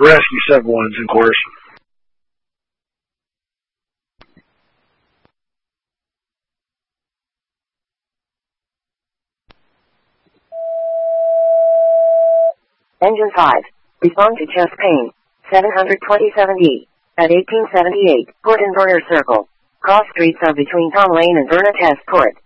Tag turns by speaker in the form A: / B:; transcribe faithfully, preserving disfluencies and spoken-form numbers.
A: Rescue seven ones in course.
B: Engine five. Respond to chest pain. seven twenty-seven E. At eighteen seventy-eight, Port and Burner Circle. Cross streets are between Tom Lane and Verna Test Port.